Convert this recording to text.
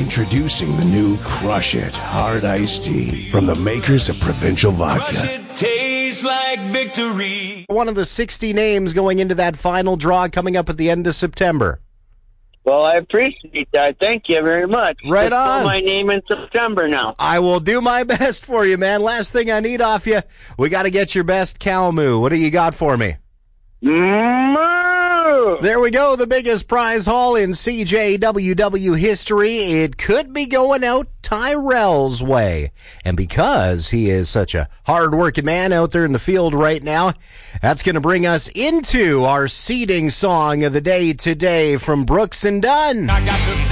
Introducing the new Crush It Hard Iced Tea from the makers of Provincial Vodka. Crush it, tastes like victory. One of the 60 names going into that final draw coming up at the end of September. Well, I appreciate that. Thank you very much. Right Just on. put my name in September now. I will do my best for you, man. Last thing I need off you, we got to get your best cow moo. What do you got for me? Moo! There we go, the biggest prize haul in CJWW history. It could be going out Tyrell's way. And because he is such a hard-working man out there in the field right now, that's going to bring us into our seeding song of the day today from Brooks and Dunn. I got to